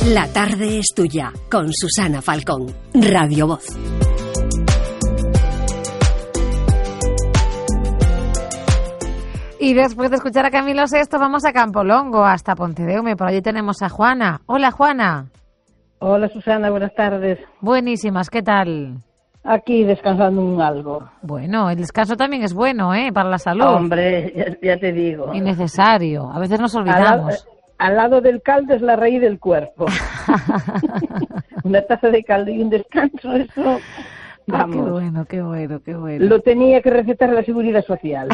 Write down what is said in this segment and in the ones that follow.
La tarde es tuya, con Susana Falcón, Radio Voz. Y después de escuchar a Camilo VI, vamos a Campolongo, hasta Pontedeume. Por allí tenemos a Juana. Hola, Juana. Hola, Susana, buenas tardes. Buenísimas, ¿qué tal? Aquí descansando un algo. Bueno, el descanso también es bueno, para la salud. Hombre, ya te digo. Y necesario. A veces nos olvidamos. Al lado del caldo es la raíz del cuerpo. Una taza de caldo y un descanso, eso... Vamos. Qué bueno. Lo tenía que recetar la Seguridad Social.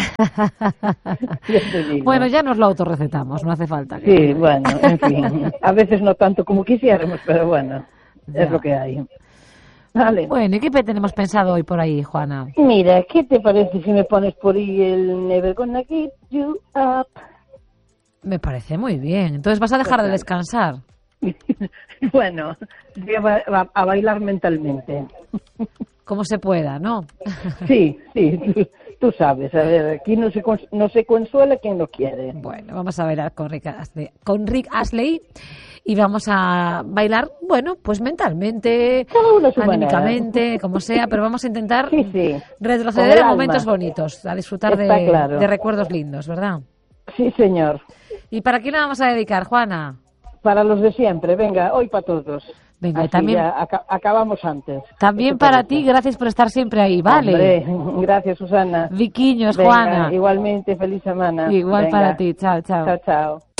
Bueno, ya nos lo autorrecetamos, no hace falta. Sí, bueno, en fin. A veces no tanto como quisiéramos, pero bueno, ya. Es lo que hay. Vale. Bueno, ¿y qué tenemos pensado hoy por ahí, Juana? Mira, ¿qué te parece si me pones por ahí el Never Gonna Give You Up? Me parece muy bien. Entonces, ¿vas a dejar de descansar? Bueno, voy a bailar mentalmente. Como se pueda, ¿no? Sí, tú sabes. A ver, aquí no se consuela quien no quiere. Bueno, vamos a bailar con Rick Astley y vamos a bailar, bueno, pues mentalmente, anímicamente, como sea, pero vamos a intentar retroceder a momentos bonitos, a disfrutar de recuerdos lindos, ¿verdad? Sí, señor. ¿Y para quién la vamos a dedicar, Juana? Para los de siempre, venga, hoy para todos. Venga, así también ya acabamos antes. También para ti, gracias por estar siempre ahí, ¿vale? Hombre, gracias, Susana. Viquiños, venga, Juana. Igualmente, feliz semana. Igual venga. para ti, chao. Chao.